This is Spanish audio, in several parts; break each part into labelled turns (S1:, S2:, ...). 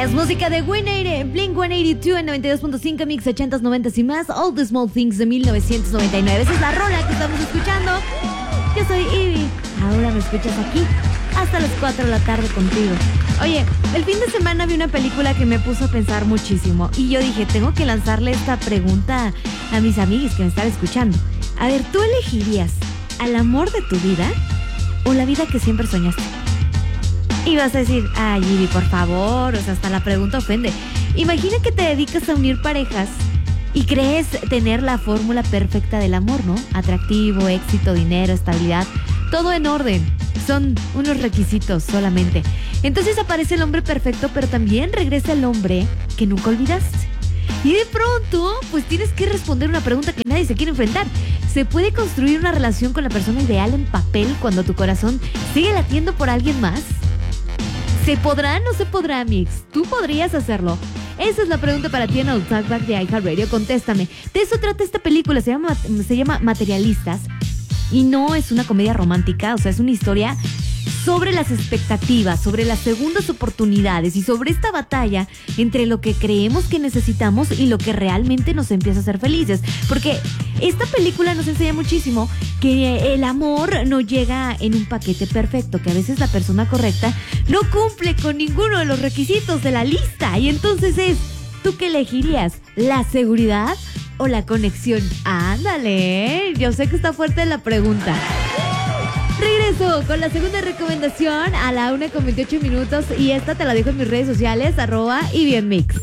S1: Es música de Blink-182 en 92.5, mix 80s, 90s y más. All the Small Things de 1999. Esa es la rola que estamos escuchando. Yo soy Ivy. Ahora me escuchas aquí hasta las 4 de la tarde contigo. Oye, el fin de semana vi una película que me puso a pensar muchísimo. Y yo dije, tengo que lanzarle esta pregunta a mis amigos que me están escuchando. A ver, ¿tú elegirías al amor de tu vida o la vida que siempre soñaste? Y vas a decir, ay, Ivy, por favor, o sea, hasta la pregunta ofende. Imagina que te dedicas a unir parejas y crees tener la fórmula perfecta del amor, ¿no? Atractivo, éxito, dinero, estabilidad, todo en orden. Son unos requisitos solamente. Entonces aparece el hombre perfecto, pero también regresa el hombre que nunca olvidaste. Y de pronto, pues tienes que responder una pregunta que nadie se quiere enfrentar. ¿Se puede construir una relación con la persona ideal en papel cuando tu corazón sigue latiendo por alguien más? ¿Se podrá o no se podrá, Mix? ¿Tú podrías hacerlo? Esa es la pregunta para ti en el Talkback de iHeartRadio. Contéstame. De eso trata esta película. Se llama Materialistas. Y no es una comedia romántica. O sea, es una historia sobre las expectativas, sobre las segundas oportunidades y sobre esta batalla entre lo que creemos que necesitamos y lo que realmente nos empieza a hacer felices. Porque esta película nos enseña muchísimo que el amor no llega en un paquete perfecto, que a veces la persona correcta no cumple con ninguno de los requisitos de la lista. Y entonces ¿tú qué elegirías? ¿La seguridad o la conexión? Ándale, yo sé que está fuerte la pregunta. Regreso con la segunda recomendación a la 1:28 y esta te la dejo en mis redes sociales, @YBMix.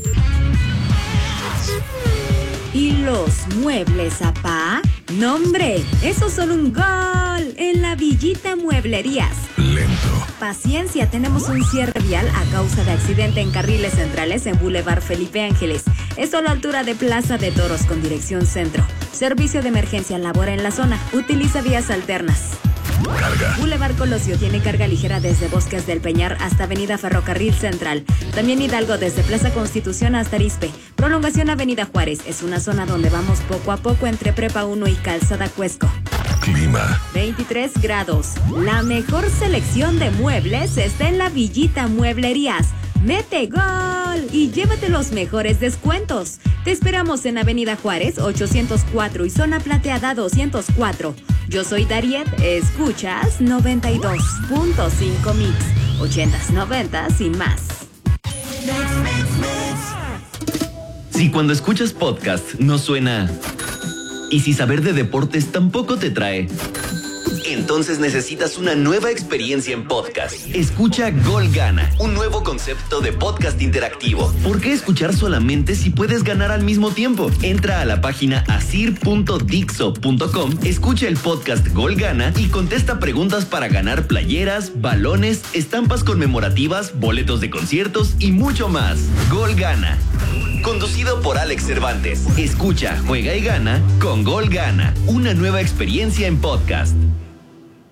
S2: ¿Y los muebles, apá? ¡No, hombre! ¡Esos son un gol! En la Villita Mueblerías.
S3: Lento.
S2: Paciencia, tenemos un cierre vial a causa de accidente en carriles centrales en Boulevard Felipe Ángeles. Esto a la altura de Plaza de Toros con dirección centro. Servicio de emergencia labora en la zona. Utiliza vías alternas.
S3: Carga.
S2: Boulevard Colosio tiene carga ligera desde Bosques del Peñar hasta Avenida Ferrocarril Central. También Hidalgo desde Plaza Constitución hasta Arizpe. Prolongación Avenida Juárez. Es una zona donde vamos poco a poco entre Prepa 1 y Calzada Cuesco.
S3: Clima.
S2: 23 grados. La mejor selección de muebles está en la Villita Mueblerías. ¡Mete gol! Y llévate los mejores descuentos. Te esperamos en Avenida Juárez 804 y Zona Plateada 204. Yo soy Dariet, escuchas 92.5 Mix, 80s, 90s y más.
S4: Si cuando escuchas podcast no suena, y si saber de deportes tampoco te trae, entonces necesitas una nueva experiencia en podcast. Escucha Gol Gana, un nuevo concepto de podcast interactivo. ¿Por qué escuchar solamente si puedes ganar al mismo tiempo? Entra a la página asir.dixo.com, escucha el podcast Gol Gana y contesta preguntas para ganar playeras, balones, estampas conmemorativas, boletos de conciertos y mucho más. Gol Gana. Conducido por Alex Cervantes. Escucha, juega y gana con Gol Gana, una nueva experiencia en podcast.